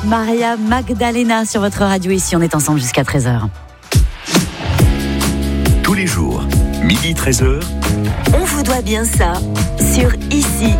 Maria Magdalena sur votre radio ici. On est ensemble jusqu'à 13h. Tous les jours, 12h-13h. On vous doit bien ça sur Ici.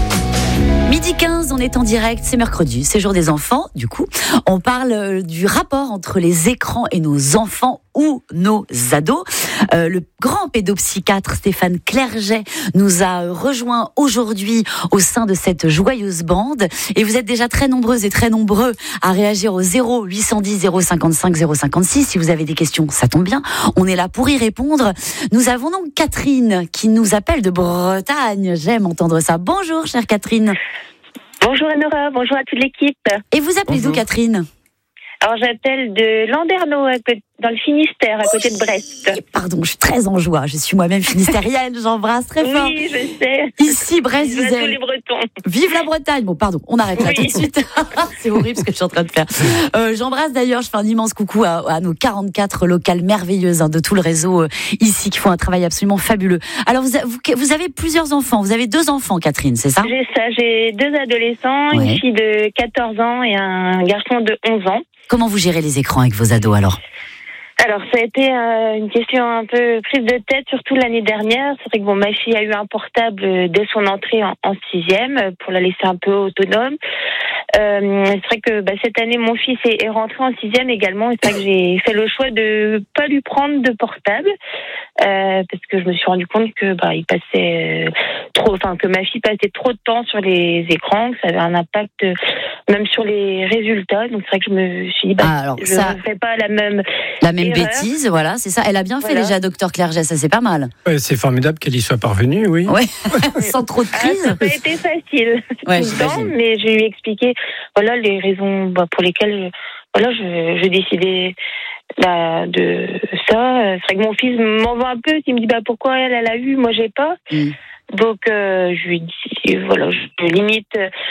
12h15, on est en direct, c'est mercredi, c'est jour des enfants, du coup. On parle du rapport entre les écrans et nos enfants ou nos ados. Le grand pédopsychiatre Stéphane Clerget nous a rejoint aujourd'hui au sein de cette joyeuse bande. Et vous êtes déjà très nombreuses et très nombreux à réagir au 0810 055 056. Si vous avez des questions, ça tombe bien. On est là pour y répondre. Nous avons donc Catherine qui nous appelle de Bretagne. J'aime entendre ça. Bonjour, chère Catherine. Bonjour Anora, bonjour à toute l'équipe. Et vous appelez d'où, Catherine ? Alors j'appelle de Landerneau, dans le Finistère, à côté de Brest. Pardon, je suis très en joie. Je suis moi-même finistérienne, j'embrasse très fort. Oui, je sais. Ici, Brest, Vive tous les Bretons. Vive la Bretagne. Bon, pardon, on arrête là tout de suite. C'est horrible ce que je suis en train de faire. J'embrasse d'ailleurs, je fais un immense coucou à nos 44 locales merveilleuses de tout le réseau ici, qui font un travail absolument fabuleux. Alors, vous avez plusieurs enfants. Vous avez 2 enfants, Catherine, c'est ça ? J'ai ça, j'ai 2 adolescents, une fille de 14 ans et un garçon de 11 ans. Comment vous gérez les écrans avec vos ados alors ? Alors, ça a été une question un peu prise de tête, surtout l'année dernière. C'est vrai que ma fille a eu un portable dès son entrée en 6e pour la laisser un peu autonome. C'est vrai que cette année, mon fils est rentré en 6e également. Et c'est vrai que j'ai fait le choix de pas lui prendre de portable parce que je me suis rendu compte que il passait que ma fille passait trop de temps sur les écrans, que ça avait un impact même sur les résultats. Donc c'est vrai que je me suis dit je ne fais pas la même erreur. Bêtise, voilà, c'est ça. Elle a bien fait déjà, docteur Clerget, ça c'est pas mal. Ouais, c'est formidable qu'elle y soit parvenue, oui. Ouais. Sans trop de crise. Ça n'a pas été facile mais je lui ai expliqué les raisons pour lesquelles je décidais de ça. C'est vrai que mon fils m'en veut un peu, il me dit pourquoi elle a eu, moi j'ai pas. Donc je lui dis je limite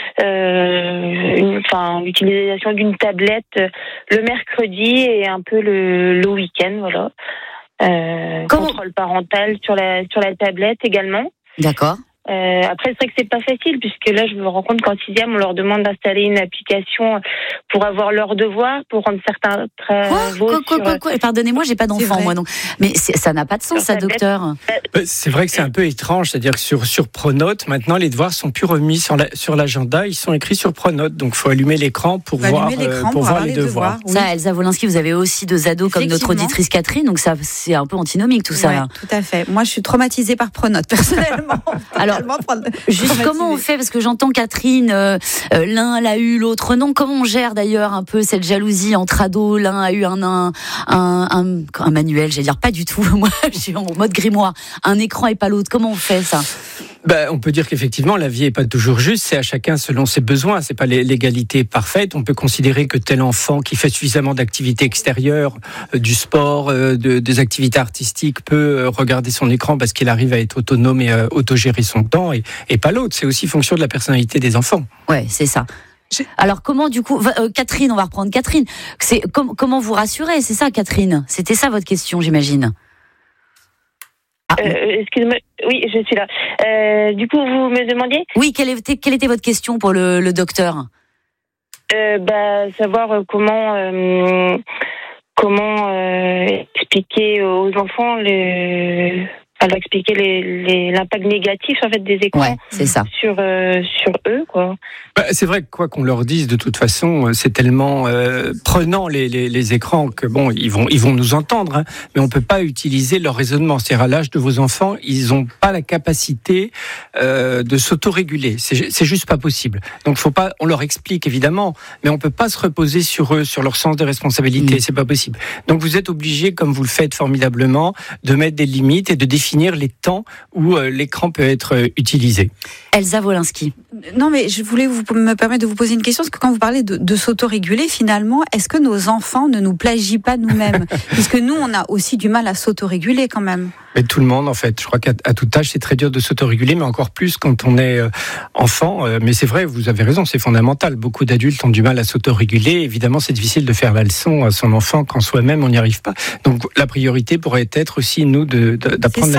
l'utilisation d'une tablette le mercredi et un peu le week-end, contrôle parental sur la tablette également. D'accord. Après, c'est vrai que c'est pas facile puisque là, je me rends compte qu'en 6e, on leur demande d'installer une application pour avoir leurs devoirs, pour rendre certains travaux. Quoi Pardonnez-moi, j'ai pas d'enfant, moi, donc. Mais ça n'a pas de sens, ça, docteur. C'est vrai que c'est un peu étrange, c'est-à-dire que sur Pronote, maintenant, les devoirs sont plus remis sur l'agenda, ils sont écrits sur Pronote, donc faut allumer l'écran pour voir les devoirs. Oui. Ça, Elsa Wolinski, vous avez aussi 2 ados comme notre auditrice Catherine, donc ça, c'est un peu antinomique tout ça. Ouais, tout à fait. Moi, je suis traumatisée par Pronote personnellement. Alors, juste comment on fait, parce que j'entends Catherine, l'un l'a eu, l'autre non. Comment on gère d'ailleurs un peu cette jalousie entre ados ? L'un a eu un manuel, j'allais dire pas du tout. Moi, je suis en mode grimoire. Un écran et pas l'autre. Comment on fait ça ? On peut dire qu'effectivement, la vie est pas toujours juste. C'est à chacun selon ses besoins. C'est pas l'égalité parfaite. On peut considérer que tel enfant qui fait suffisamment d'activités extérieures, du sport, des activités artistiques, peut regarder son écran parce qu'il arrive à être autonome et autogérer son temps, et pas l'autre. C'est aussi fonction de la personnalité des enfants. Ouais, c'est ça. Alors comment du coup, Catherine, on va reprendre Catherine. Comment vous rassurer, c'est ça, Catherine ? C'était ça votre question, j'imagine. Excusez-moi, oui, je suis là. Du coup, vous me demandiez ? Oui, quelle était votre question pour le docteur ? Savoir comment expliquer aux enfants expliquer l'impact négatif en fait des écrans c'est ça. sur eux, quoi. C'est vrai que quoi qu'on leur dise, de toute façon, c'est tellement prenant les écrans que ils vont nous entendre, mais on peut pas utiliser leur raisonnement. C'est-à-dire à l'âge de vos enfants, ils ont pas la capacité de s'autoréguler. C'est juste pas possible. Donc on leur explique évidemment, mais on peut pas se reposer sur eux, sur leur sens de responsabilité. C'est pas possible. Donc vous êtes obligés, comme vous le faites formidablement, de mettre des limites et de définir les temps où l'écran peut être utilisé. Elsa Wolinski. Non, mais je voulais me permettre de vous poser une question, parce que quand vous parlez de s'autoréguler, finalement, est-ce que nos enfants ne nous plagient pas nous-mêmes ? Puisque nous, on a aussi du mal à s'autoréguler quand même. Mais tout le monde, en fait. Je crois qu'à tout âge, c'est très dur de s'autoréguler, mais encore plus quand on est enfant. Mais c'est vrai, vous avez raison, c'est fondamental. Beaucoup d'adultes ont du mal à s'autoréguler. Évidemment, c'est difficile de faire la leçon à son enfant quand soi-même, on n'y arrive pas. Donc, la priorité pourrait être aussi, nous, d'apprendre la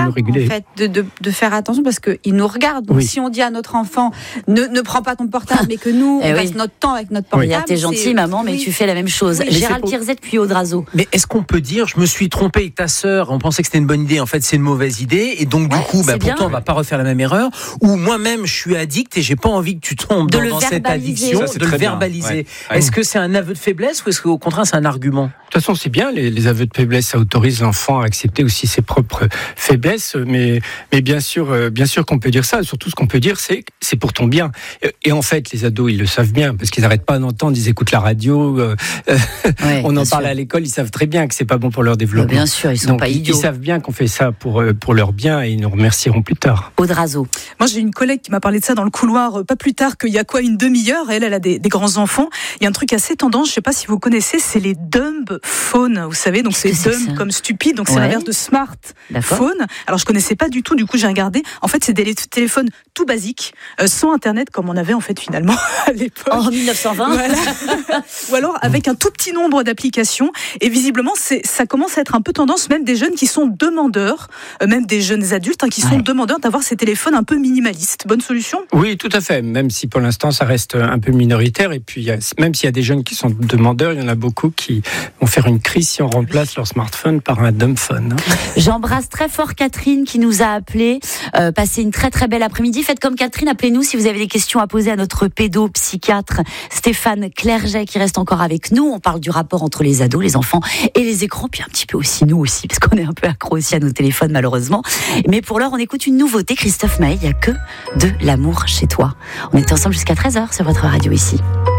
nous réguler. En fait, de faire attention parce qu'ils nous regardent. Donc, si on dit à notre enfant ne prends pas ton portable, mais que nous on passe notre temps avec notre portable. T'es gentil, maman, mais tu fais la même chose. Gérald Tirzet puis Audrazo. Mais est-ce qu'on peut dire, je me suis trompé avec ta sœur, on pensait que c'était une bonne idée, en fait c'est une mauvaise idée, et donc du coup, pourtant on va pas refaire la même erreur. Ou moi-même je suis addict et j'ai pas envie que tu tombes dans cette addiction, de le verbaliser. Ouais. Est-ce que c'est un aveu de faiblesse ou est-ce qu'au contraire c'est un argument? De toute façon, c'est bien, les aveux de faiblesse, ça autorise l'enfant à accepter aussi ses propres faiblesses, mais bien sûr qu'on peut dire ça. Surtout, ce qu'on peut dire, c'est pour ton bien. Et en fait, les ados, ils le savent bien, parce qu'ils n'arrêtent pas d'entendre, ils écoutent la radio, on en parle à l'école, ils savent très bien que c'est pas bon pour leur développement. Bien sûr, ils sont pas idiots. Ils savent bien qu'on fait ça pour leur bien, et ils nous remercieront plus tard. Audrazo. Moi, j'ai une collègue qui m'a parlé de ça dans le couloir, pas plus tard qu'il y a une demi-heure. Elle a des grands enfants. Il y a un truc assez tendance, je sais pas si vous connaissez, c'est les dumb phones, vous savez, donc c'est dumb comme stupide, donc c'est l'inverse de smartphone. Alors je connaissais pas du tout, du coup j'ai regardé. En fait, c'est des téléphones tout basiques, sans internet comme on avait en fait finalement à l'époque. En 1920. Voilà. Ou alors avec un tout petit nombre d'applications. Et visiblement, ça commence à être un peu tendance, même des jeunes qui sont demandeurs, même des jeunes adultes qui sont demandeurs d'avoir ces téléphones un peu minimalistes. Bonne solution? Oui, tout à fait. Même si pour l'instant ça reste un peu minoritaire. Et puis même s'il y a des jeunes qui sont demandeurs, il y en a beaucoup qui vont faire une crise si on remplace leur smartphone par un dumbphone. J'embrasse très fort Catherine qui nous a appelé. Passez une très très belle après-midi. Faites comme Catherine, appelez-nous si vous avez des questions à poser à notre pédopsychiatre Stéphane Clerget qui reste encore avec nous. On parle du rapport entre les ados, les enfants et les écrans, puis un petit peu aussi nous aussi, parce qu'on est un peu accro aussi à nos téléphones malheureusement. Mais pour l'heure, on écoute une nouveauté. Christophe Maé, il n'y a que de l'amour chez toi. On était ensemble jusqu'à 13h sur votre radio ici.